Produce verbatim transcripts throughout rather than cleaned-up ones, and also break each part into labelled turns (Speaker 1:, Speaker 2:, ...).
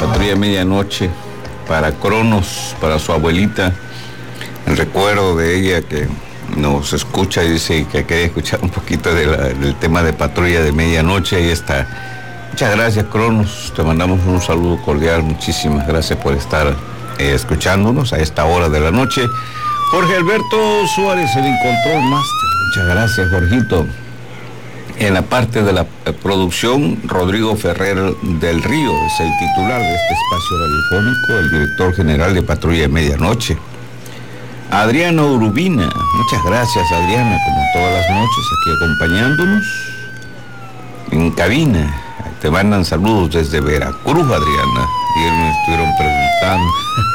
Speaker 1: Patrulla Medianoche, para Cronos, para su abuelita, el recuerdo de ella que nos escucha y dice que quería escuchar un poquito de la, del tema de Patrulla de Medianoche. Ahí está. Muchas gracias, Cronos, te mandamos un saludo cordial, muchísimas gracias por estar eh, escuchándonos a esta hora de la noche. Jorge Alberto Suárez, el Control Master, muchas gracias, Jorgito. En la parte de la producción, Rodrigo Ferrer del Río es el titular de este espacio radiofónico, el director general de Patrulla de Medianoche. Adriana Urubina, muchas gracias, Adriana, como todas las noches aquí acompañándonos en cabina. Te mandan saludos desde Veracruz, Adriana. Ayer me estuvieron preguntando.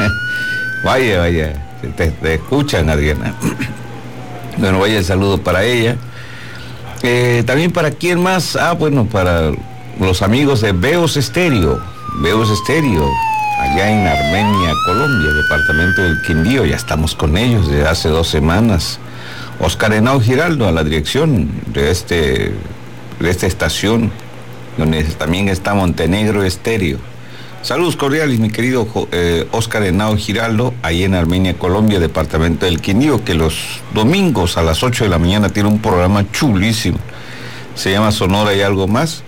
Speaker 1: Vaya, vaya, te, te escuchan, Adriana. Bueno, vaya el saludo para ella. Eh, también para quién más, ah bueno, para los amigos de Veos Estéreo, Veos Estéreo, allá en Armenia, Colombia, departamento del Quindío, ya estamos con ellos desde hace dos semanas. Oscar Henao Giraldo a la dirección de este, de esta estación, donde también está Montenegro Estéreo. Saludos cordiales, mi querido eh, Oscar Henao Giraldo, ahí en Armenia, Colombia, departamento del Quindío, que los domingos a las ocho de la mañana tiene un programa chulísimo. Se llama Sonora y algo más,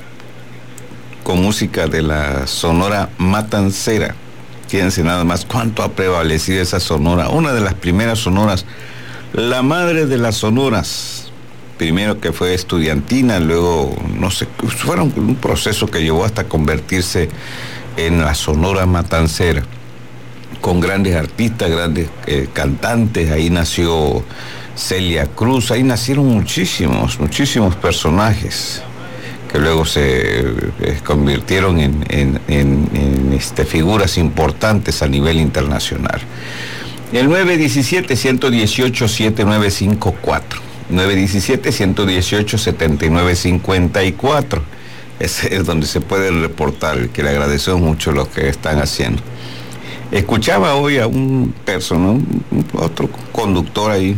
Speaker 1: con música de la Sonora Matancera. Fíjense nada más cuánto ha prevalecido esa sonora, una de las primeras sonoras, la madre de las sonoras. Primero que fue estudiantina, luego, no sé, fueron un proceso que llevó hasta convertirse en la Sonora Matancera, con grandes artistas, grandes eh, cantantes. Ahí nació Celia Cruz, ahí nacieron muchísimos, muchísimos personajes que luego se eh, convirtieron en, en, en, en este, figuras importantes a nivel internacional. El nueve diecisiete, ciento dieciocho, setenta y nueve cincuenta y cuatro. nueve diecisiete, ciento dieciocho, setenta y nueve cincuenta y cuatro. Ese es donde se puede reportar, que le agradecemos mucho lo que están haciendo. Escuchaba hoy a un personal, otro conductor ahí,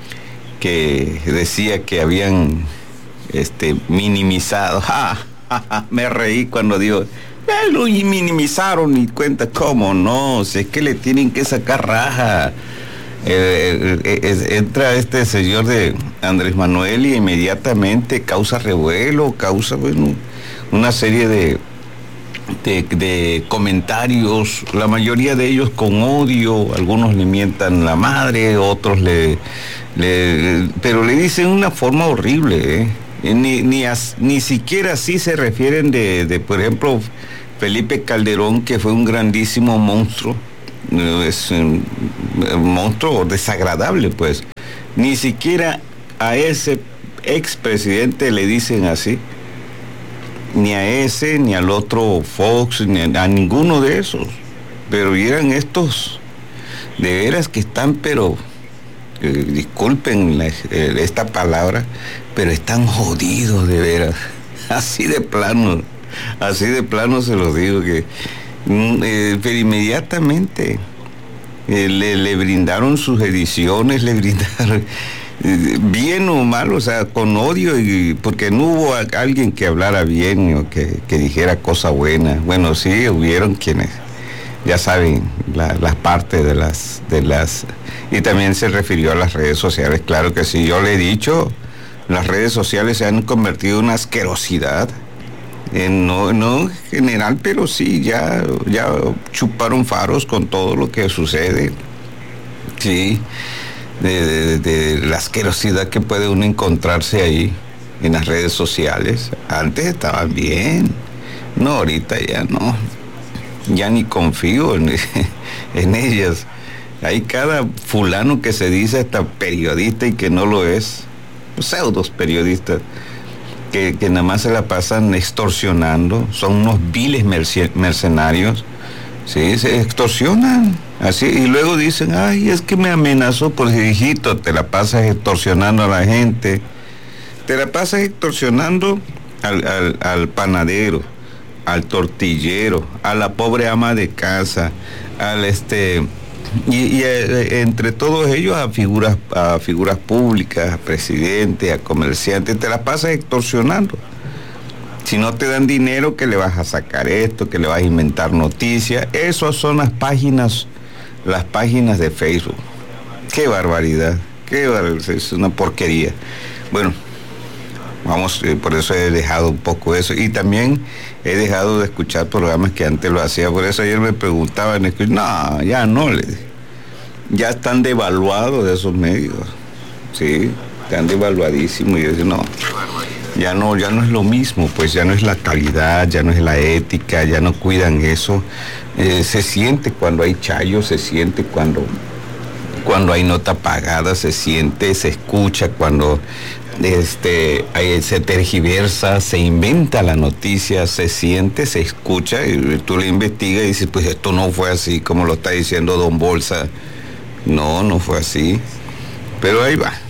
Speaker 1: que decía que habían este, minimizado. ¡Ja, ja, ja! Me reí cuando digo, eh, lo minimizaron y cuenta cómo no, si es que le tienen que sacar raja. Eh, eh, eh, entra este señor de Andrés Manuel y inmediatamente causa revuelo, causa bueno, una serie de, de, de comentarios, la mayoría de ellos con odio, algunos le mientan la madre, otros le, le pero le dicen una forma horrible, ¿eh? ni, ni, as, ni siquiera así se refieren de, de, por ejemplo, Felipe Calderón, que fue un grandísimo monstruo. Es un, un monstruo desagradable, pues. Ni siquiera a ese expresidente le dicen así, ni a ese, ni al otro Fox, ni a, a ninguno de esos. Pero eran estos, de veras que están, pero, eh, disculpen la, eh, esta palabra, pero están jodidos de veras, así de plano, así de plano se los digo que... Eh, pero inmediatamente eh, le, le brindaron sus ediciones, le brindaron eh, bien o mal, o sea, con odio, y porque no hubo a, alguien que hablara bien o que, que dijera cosa buena. Bueno, sí, hubieron quienes, ya saben, la, las partes de las, de las, y también se refirió a las redes sociales. Claro que sí, yo le he dicho, las redes sociales se han convertido en una asquerosidad. Eh, no, no en general, pero sí, ya, ya chuparon faros con todo lo que sucede, sí, de, de, de la asquerosidad que puede uno encontrarse ahí en las redes sociales. Antes estaban bien, no, ahorita ya no, ya ni confío en, en ellas. Hay cada fulano que se dice hasta periodista y que no lo es, pseudos periodistas. Que, que nada más se la pasan extorsionando, son unos viles mercenarios, sí, se extorsionan, así, y luego dicen, ay, es que me amenazó, pues hijito, te la pasas extorsionando a la gente, te la pasas extorsionando al, al, al panadero, al tortillero, a la pobre ama de casa, al este... Y, y eh, entre todos ellos a figuras a figuras públicas, a presidentes, a comerciantes, te la pasas extorsionando. Si no te dan dinero, que le vas a sacar esto, que le vas a inventar noticias. Esas son las páginas, las páginas de Facebook. Qué barbaridad, qué barbaridad, es una porquería. Bueno, vamos, eh, por eso he dejado un poco eso. Y también he dejado de escuchar programas que antes lo hacía. Por eso ayer me preguntaban, no, ya no, le dije. Ya están devaluados esos medios. Sí, están devaluadísimos. Y yo decía, no, ya no, ya no es lo mismo, pues ya no es la calidad, ya no es la ética, ya no cuidan eso. Eh, se siente cuando hay chayo, se siente cuando, cuando hay nota pagada, se siente, se escucha cuando este, hay, se tergiversa, se inventa la noticia, se siente, se escucha, y tú le investigas y dices, pues esto no fue así como lo está diciendo Don Bolsa. No, no fue así. Pero ahí va.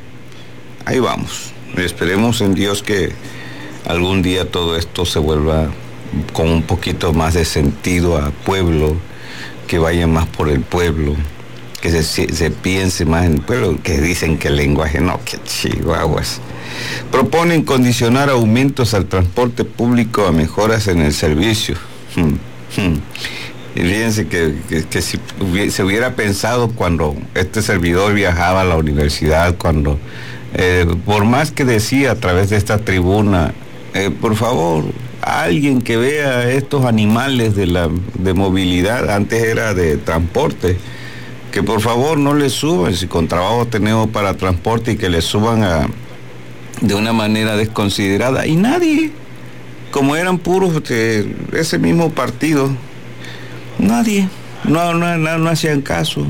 Speaker 1: Ahí vamos. Esperemos en Dios que algún día todo esto se vuelva con un poquito más de sentido a pueblo, que vaya más por el pueblo, que se, se piense más en el pueblo, que dicen que el lenguaje no, que chihuahuas. Proponen condicionar aumentos al transporte público a mejoras en el servicio. Hmm, hmm. Y fíjense que, que, que si hubiera, se hubiera pensado cuando este servidor viajaba a la universidad, cuando, eh, por más que decía a través de esta tribuna, eh, por favor, alguien que vea estos animales de la de movilidad, antes era de transporte, que por favor no les suban, si con trabajo tenemos para transporte, y que les suban a, de una manera desconsiderada, y nadie, como eran puros de ese mismo partido, nadie, no, no, no, no hacían caso.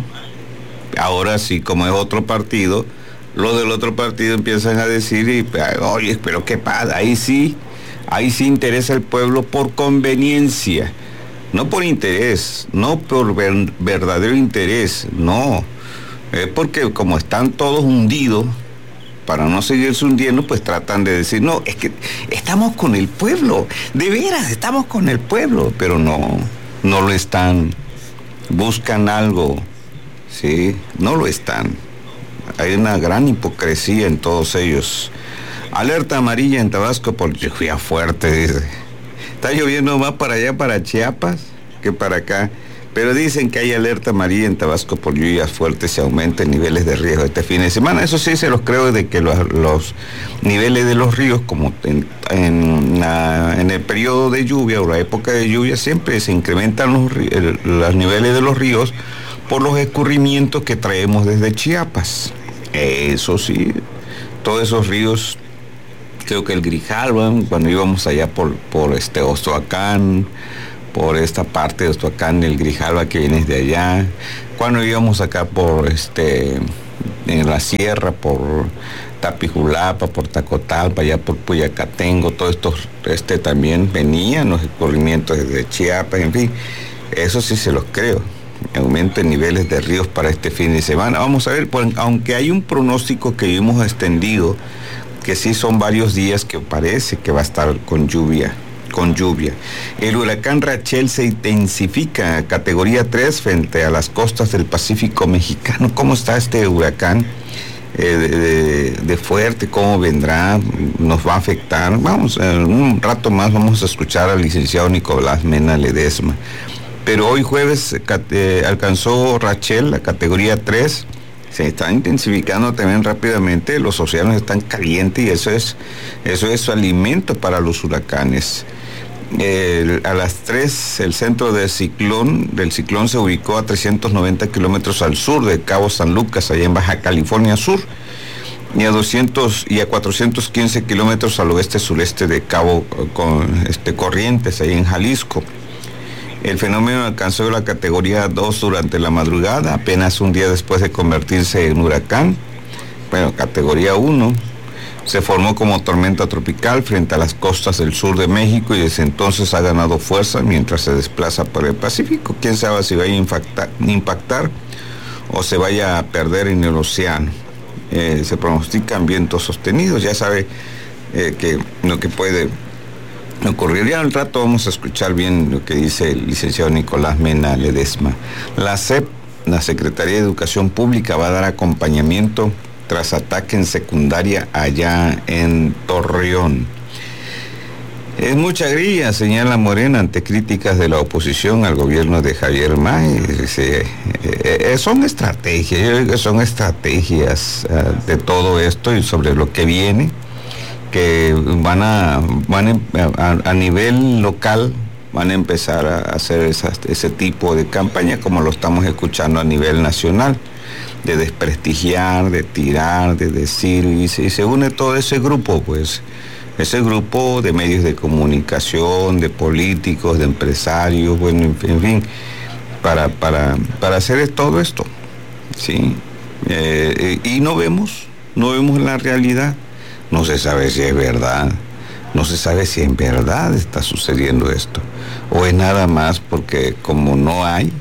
Speaker 1: Ahora sí, como es otro partido, los del otro partido empiezan a decir, y, oye, pero qué pasa, ahí sí, ahí sí interesa el pueblo por conveniencia, no por interés, no por ver, verdadero interés, no, es porque como están todos hundidos, para no seguirse hundiendo, pues tratan de decir, no, es que estamos con el pueblo, de veras, estamos con el pueblo, pero no. No lo están, buscan algo, ¿sí? No lo están. Hay una gran hipocresía en todos ellos. Alerta amarilla en Tabasco por lluvia fuerte, dice. Está lloviendo más para allá, para Chiapas, que para acá. Pero dicen que hay alerta amarilla en Tabasco por lluvias fuertes y aumenten niveles de riesgo este fin de semana. Eso sí se los creo, de que los, los niveles de los ríos, como en, en, la, en el periodo de lluvia o la época de lluvia, siempre se incrementan los, el, los niveles de los ríos por los escurrimientos que traemos desde Chiapas. Eso sí, todos esos ríos, creo que el Grijalva, cuando íbamos allá por, por este Ostoacán, por esta parte de Ostoacán, el Grijalva que viene de allá, cuando íbamos acá por este, en la sierra, por Tapijulapa, por Tacotalpa, allá por Puyacatengo, todo esto este, también venían los escurrimientos desde Chiapas, en fin, eso sí se los creo. Aumento en niveles de ríos para este fin de semana. Vamos a ver, pues, aunque hay un pronóstico que hemos extendido, que sí son varios días que parece que va a estar con lluvia. con lluvia. El huracán Rachel se intensifica a categoría tres frente a las costas del Pacífico mexicano. ¿Cómo está este huracán eh, de, de, de fuerte? ¿Cómo vendrá? ¿Nos va a afectar? Vamos, en un rato más vamos a escuchar al licenciado Nicolás Mena Ledesma. Pero hoy jueves eh, alcanzó Rachel la categoría tres. Se está intensificando también rápidamente, los océanos están calientes y eso es, eso es alimento para los huracanes. Eh, a las tres, el centro del ciclón, del ciclón se ubicó a trescientos noventa kilómetros al sur de Cabo San Lucas, allá en Baja California Sur, y a doscientos y a cuatrocientos quince kilómetros al oeste-sureste de Cabo con, este, Corrientes, ahí en Jalisco. El fenómeno alcanzó la categoría dos durante la madrugada, apenas un día después de convertirse en huracán. Bueno, categoría uno. Se formó como tormenta tropical frente a las costas del sur de México y desde entonces ha ganado fuerza mientras se desplaza por el Pacífico. Quién sabe si vaya a impactar, impactar o se vaya a perder en el océano. Eh, se pronostican vientos sostenidos, ya sabe eh, que lo que puede ocurrir. Ya al rato vamos a escuchar bien lo que dice el licenciado Nicolás Mena Ledesma. La S E P, la Secretaría de Educación Pública, va a dar acompañamiento tras ataque en secundaria allá en Torreón. Es mucha grilla, señala Morena, ante críticas de la oposición al gobierno de Javier May. Dice, eh, eh, son estrategias, yo digo que son estrategias uh, de todo esto y sobre lo que viene, que van a, van a, a nivel local, van a empezar a hacer esas, ese tipo de campaña como lo estamos escuchando a nivel nacional, de desprestigiar, de tirar, de decir, y se, y se une todo ese grupo, pues, ese grupo de medios de comunicación, de políticos, de empresarios, bueno, en, en fin, para, para, para hacer todo esto, ¿sí? Eh, y no vemos, no vemos la realidad, no se sabe si es verdad, no se sabe si en verdad está sucediendo esto, o es nada más porque como no hay,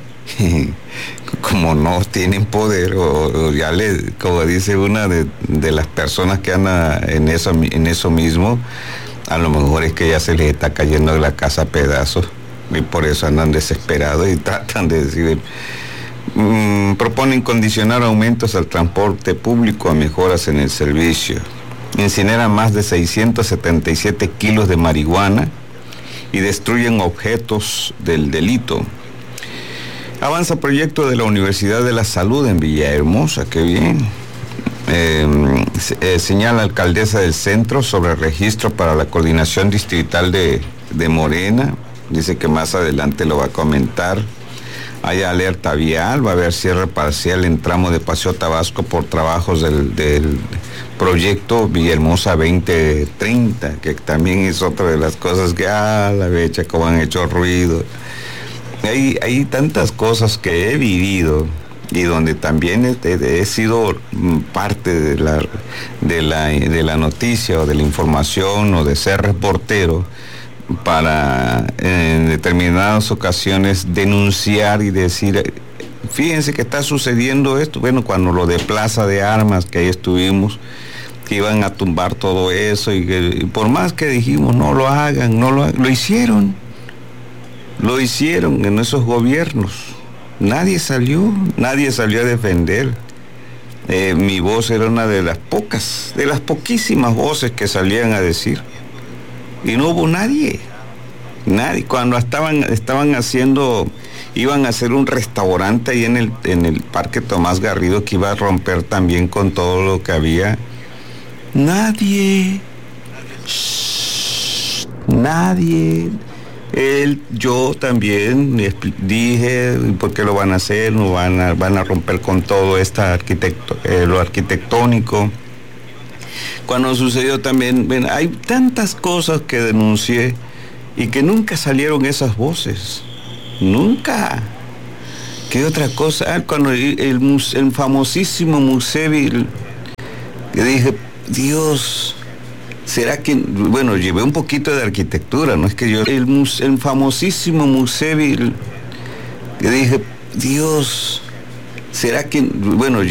Speaker 1: como no tienen poder, o, o ya le, como dice una de, de las personas que anda en eso, en eso mismo, a lo mejor es que ya se les está cayendo la casa a pedazos y por eso andan desesperados y tratan de decir, mmm, proponen condicionar aumentos al transporte público a mejoras en el servicio. Incineran más de seiscientos setenta y siete kilos de marihuana y destruyen objetos del delito. Avanza proyecto de la Universidad de la Salud en Villahermosa, qué bien. Eh, eh, señala alcaldesa del centro sobre registro para la coordinación distrital de, de Morena. Dice que más adelante lo va a comentar. Hay alerta vial, va a haber cierre parcial en tramo de Paseo Tabasco por trabajos del, del proyecto Villahermosa veinte treinta, que también es otra de las cosas que, ah, la fecha, como han hecho ruido. Hay, hay tantas cosas que he vivido y donde también he, he sido parte de la, de, la, de la noticia o de la información o de ser reportero para en determinadas ocasiones denunciar y decir, fíjense que está sucediendo esto. Bueno, cuando lo de Plaza de Armas, que ahí estuvimos, que iban a tumbar todo eso y, que, y por más que dijimos no lo hagan, no lo hagan, lo hicieron. Lo hicieron en esos gobiernos. Nadie salió, nadie salió a defender. Eh, mi voz era una de las pocas, de las poquísimas voces que salían a decir. Y no hubo nadie. Nadie. Cuando estaban, estaban haciendo, iban a hacer un restaurante ahí en el, en el Parque Tomás Garrido que iba a romper también con todo lo que había. Nadie. Shh, nadie. Él, yo también dije, ¿por qué lo van a hacer? No van a, van a romper con todo esta arquitecto, eh, lo arquitectónico. Cuando sucedió también, ven, hay tantas cosas que denuncié y que nunca salieron esas voces. Nunca. ¿Qué otra cosa? Ah, cuando el, el, el famosísimo Musevil, que dije, Dios... ¿Será que, bueno, llevé un poquito de arquitectura, no es que yo, el, el famosísimo Musevil, que dije, Dios, ¿será que, bueno,